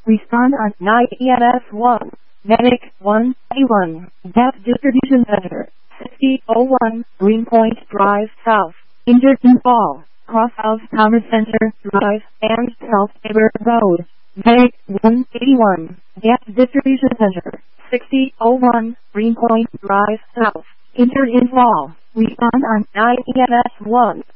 Respond on 9 EMS 1. Medic 181. Gas Distribution Center. 6001. Greenpoint Drive South. Injured in fall. Crosshouse Commerce Center Drive and South Tabor Road. Medic 181. Gas Distribution Center. 6001. Greenpoint Drive South. Injured in fall. Respond on 9 EMS 1.